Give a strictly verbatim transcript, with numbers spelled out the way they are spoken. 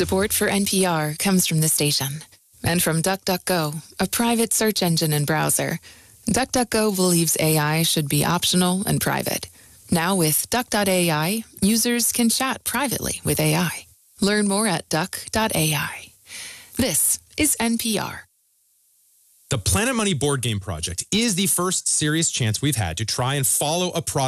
Support for N P R comes from the station and from DuckDuckGo, a private search engine and browser. DuckDuckGo believes A I should be optional and private. Now with Duck dot A I, users can chat privately with A I. Learn more at Duck dot A I. This is N P R. The Planet Money board game project is the first serious chance we've had to try and follow a product